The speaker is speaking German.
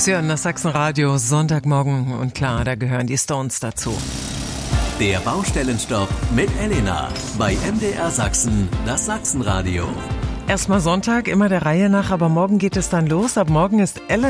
Sie hören das Sachsenradio, Sonntagmorgen und klar, da gehören die Stones dazu. Der Baustellenstopp mit Elena bei MDR Sachsen, das Sachsenradio. Erstmal Sonntag, immer der Reihe nach, aber morgen geht es dann los. Ab morgen ist Ella